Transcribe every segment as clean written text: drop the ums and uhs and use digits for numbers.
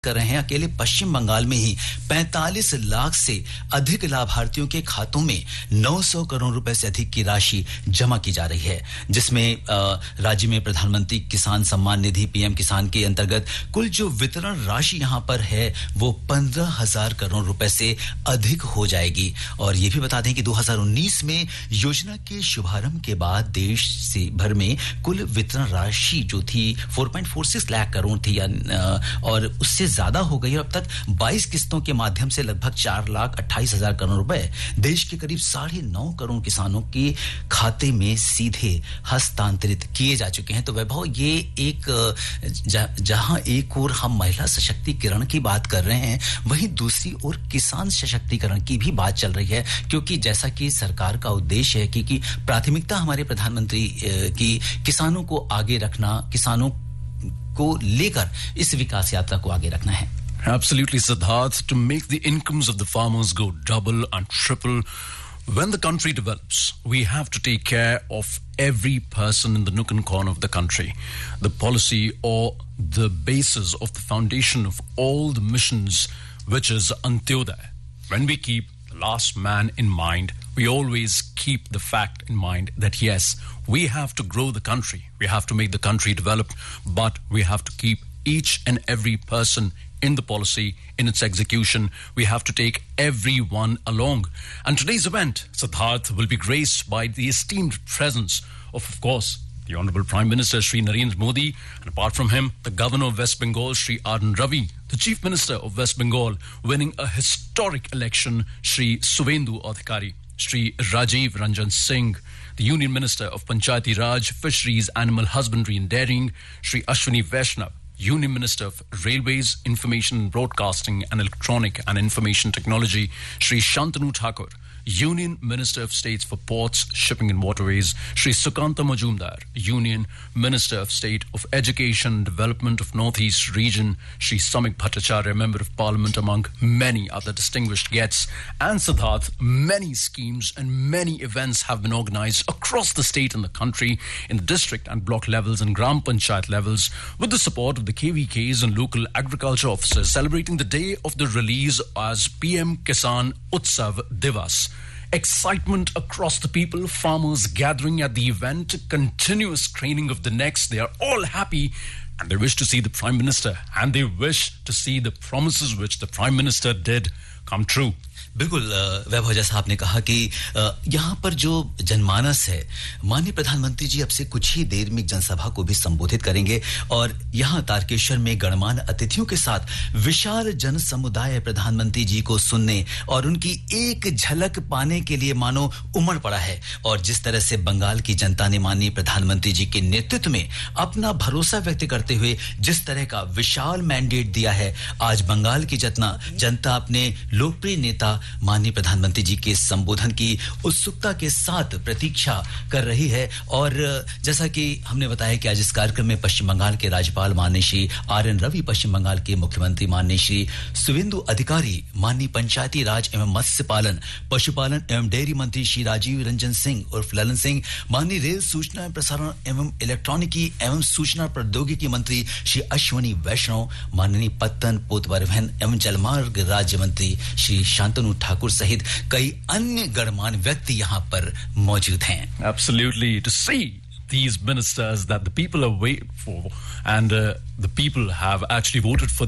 कर रहे हैं, अकेले पश्चिम बंगाल में ही 45 लाख से अधिक लाभार्थियों के खातों में 900 करोड़ रुपए से अधिक की राशि जमा की जा रही है, जिसमें राज्य में प्रधानमंत्री किसान सम्मान निधि पीएम किसान के अंतर्गत कुल जो वितरण राशि यहां पर है वो 15,000 करोड़ रुपए से अधिक हो जाएगी। और ये भी बता दें कि 2019 में योजना के शुभारंभ के बाद देश से भर में कुल वितरण राशि जो थी 4.46 लाख करोड़ थी और उससे ज्यादा हो गई। अब तक 22 किस्तों के माध्यम से लगभग 4,28,000 करोड़ रुपए देश के करीब 9.5 करोड़ किसानों के खाते में सीधे हस्तांतरित किए जा चुके हैं। तो वैभव, ये एक जहां एक ओर हम महिला सशक्तिकरण की बात कर रहे हैं, वहीं दूसरी ओर किसान सशक्तिकरण की भी बात चल रही है, क्योंकि जैसा कि सरकार का उद्देश्य है कि प्राथमिकता हमारे प्रधानमंत्री की किसानों को आगे रखना, किसानों को लेकर इस विकास यात्रा को आगे रखना है। Absolutely, Siddharth. To make the incomes of the farmers go double and triple, when the country develops, we have to take care of every person in the nook and corner of the country. The policy or the basis of the foundation of all the missions, which is Antyodaya. When we keep the last man in mind, we always keep the fact in mind that yes, we have to grow the country, we have to make the country develop, but we have to keep each and every person in the policy, in its execution. We have to take everyone along. And today's event, Siddharth, will be graced by the esteemed presence of course, the Honorable Prime Minister, Shri Narendra Modi, and apart from him, the Governor of West Bengal, Shri Arun Ravi, the Chief Minister of West Bengal, winning a historic election, Shri Suvendu Adhikari, Shri Rajiv Ranjan Singh, the Union Minister of Panchayati Raj, Fisheries, Animal Husbandry and Dairying, Shri Ashwini Vaishnav, Union Minister of Railways, Information Broadcasting and Electronic and Information Technology, Shri Shantanu Thakur, Union Minister of States for Ports, Shipping and Waterways, Shri Sukanta Majumdar, Union Minister of State of Education and Development of Northeast Region, Shri Samik Bhattacharya, Member of Parliament, among many other distinguished guests. And Siddharth, many schemes and many events have been organized across the state and the country in the district and block levels and Gram Panchayat levels with the support of the KVKs and local agriculture officers, celebrating the day of the release as PM Kisan Utsav Divas. Excitement across the people, farmers gathering at the event, continuous craning of the necks. They are all happy and they wish to see the Prime Minister and they wish to see the promises which the Prime Minister did come true. बिल्कुल वैभव, जैसा आपने कहा कि यहाँ पर जो जनमानस है, माननीय प्रधानमंत्री जी अब से कुछ ही देर में जनसभा को भी संबोधित करेंगे और यहाँ तारकेश्वर में गणमान्य अतिथियों के साथ विशाल जन समुदाय प्रधानमंत्री जी को सुनने और उनकी एक झलक पाने के लिए मानो उमड़ पड़ा है। और जिस तरह से बंगाल की जनता ने माननीय प्रधानमंत्री जी के नेतृत्व में अपना भरोसा व्यक्त करते हुए जिस तरह का विशाल मैंडेट दिया है, आज बंगाल की जनता अपने लोकप्रिय नेता माननीय प्रधानमंत्री जी के संबोधन की उत्सुकता के साथ प्रतीक्षा कर रही है। और जैसा कि हमने बताया कि आज इस कार्यक्रम में पश्चिम बंगाल के राज्यपाल माननीय श्री आरएन रवि, पश्चिम बंगाल के मुख्यमंत्री माननीय श्री सुवेंदु अधिकारी, माननीय पंचायती राज एवं मत्स्य पालन, पशुपालन एवं डेयरी मंत्री श्री राजीव रंजन सिंह उर्फ ललन सिंह, माननीय रेल सूचना प्रसारण एवं इलेक्ट्रॉनिकी एवं सूचना प्रौद्योगिकी मंत्री श्री अश्वनी वैष्णव, माननीय पत्तन पोत परिवहन एवं जलमार्ग राज्य मंत्री श्री शांतनु ठाकुर सहित कई अन्य गणमान्य व्यक्ति यहाँ पर मौजूद हैं। Absolutely, to see these ministers that the people are waiting for, and the people have actually voted for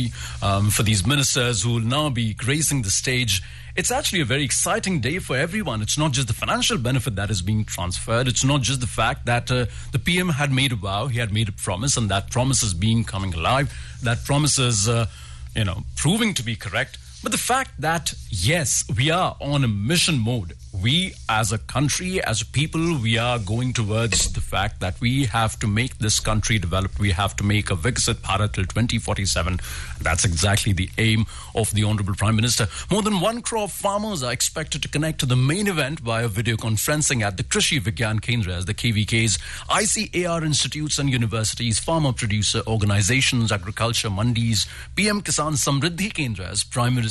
these ministers who will now be gracing the stage. It's actually a very exciting day for everyone. It's not just the financial benefit that is being transferred. It's not just the fact that the PM had made a vow, he had made a promise, and that promise is being coming alive. That promise is, proving to be correct. But the fact that, yes, we are on a mission mode. We as a country, as a people, we are going towards the fact that we have to make this country develop. We have to make a Viksit Bharat till 2047. That's exactly the aim of the Honorable Prime Minister. More than 1 crore farmers are expected to connect to the main event via video conferencing at the Krishi Vigyan Kendras, the KVKs, ICAR institutes and universities, farmer producer organizations, agriculture mandis, PM Kisan Samriddhi Kendras,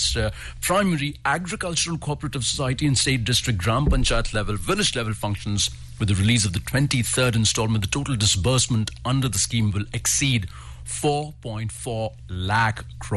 primary agricultural cooperative society and state district Gram Panchayat level, village level functions. With the release of the 23rd installment, the total disbursement under the scheme will exceed 4.4 lakh crore.